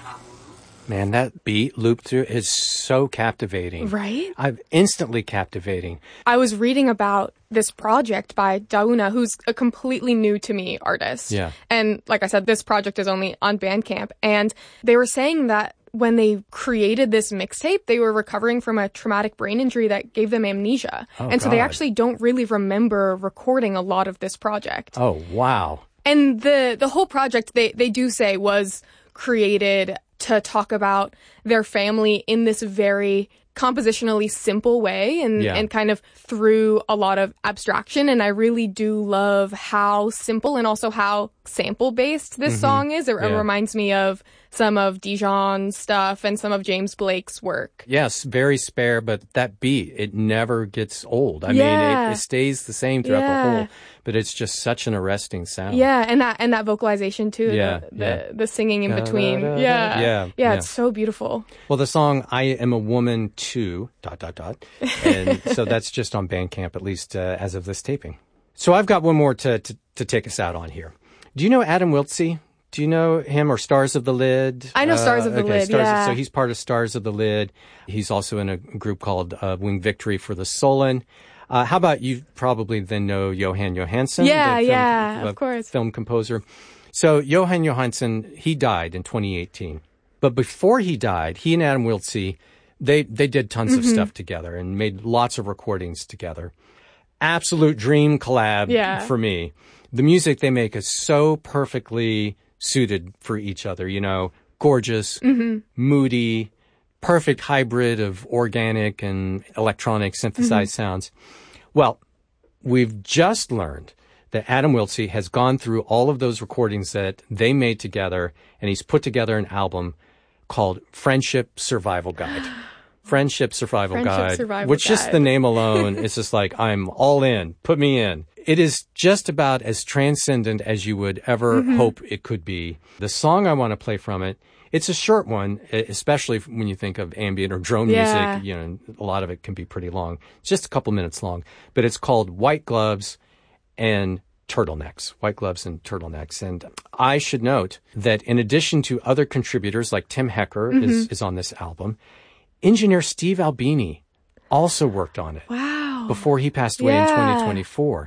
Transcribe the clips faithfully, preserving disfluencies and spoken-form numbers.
Man, that beat loop through is so captivating. Right? I'm instantly captivating. I was reading about this project by Dauna, who's a completely new to me artist. Yeah. And like I said, this project is only on Bandcamp. And they were saying that when they created this mixtape, they were recovering from a traumatic brain injury that gave them amnesia. Oh, and so they God. actually don't really remember recording a lot of this project. Oh, wow. And the the whole project, they, they do say, was created to talk about their family in this very compositionally simple way and, Yeah. and kind of through a lot of abstraction. And I really do love how simple and also how sample-based this song is. It, it Yeah. reminds me of some of Dijon's stuff and some of James Blake's work. Yes, very spare, but that beat, it never gets old. I Yeah. mean, it, it stays the same throughout Yeah. the whole, but it's just such an arresting sound. Yeah, and that and that vocalization too. Yeah, the, the, yeah. the singing in Da, between. da, da, yeah. da. Yeah, yeah. yeah. It's so beautiful. Well, the song "I Am a Woman Too," dot, dot, dot. And so that's just on Bandcamp, at least uh, as of this taping. So I've got one more to, to, to take us out on here. Do you know Adam Wiltsey? Do you know him or Stars of the Lid? I know Stars of the okay, Lid, Stars yeah. Of, so he's part of Stars of the Lid. He's also in a group called uh, Winged Victory for the Solon. Uh, how about you probably then know Johan Johansson? Yeah, the film, yeah, uh, of course. Film composer. So Johan Johansson, he died in twenty eighteen. But before he died, he and Adam Wiltsey, they, they did tons Mm-hmm. of stuff together and made lots of recordings together. Absolute dream collab Yeah. for me. The music they make is so perfectly suited for each other, you know, gorgeous, Mm-hmm. moody, perfect hybrid of organic and electronic synthesized Mm-hmm. sounds. Well, we've just learned that Adam Wiltsey has gone through all of those recordings that they made together, and he's put together an album called Friendship Survival Guide. Friendship Survival Friendship Guide, Survival which just Guide. the name alone is just like, I'm all in, put me in. It is just about as transcendent as you would ever Mm-hmm. hope it could be. The song I want to play from it, it's a short one, especially when you think of ambient or drone Yeah. music. You know, a lot of it can be pretty long. It's just a couple minutes long, but it's called White Gloves and Turtlenecks. White Gloves and Turtlenecks. And I should note that in addition to other contributors like Tim Hecker Mm-hmm. is, is on this album, engineer Steve Albini also worked on it. Wow. Before he passed away in Yeah. twenty twenty-four.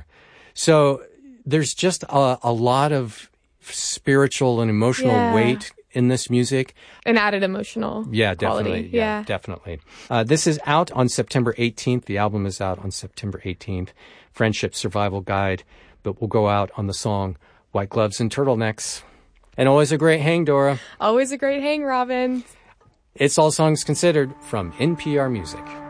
So there's just a, a lot of spiritual and emotional Yeah. weight in this music. An added emotional Yeah, quality. definitely. Yeah, Yeah. definitely. Uh, this is out on September eighteenth. The album is out on September eighteenth. Friendship Survival Guide. But we'll go out on the song White Gloves and Turtlenecks. And always a great hang, Dora. Always a great hang, Robin. It's All Songs Considered from N P R Music.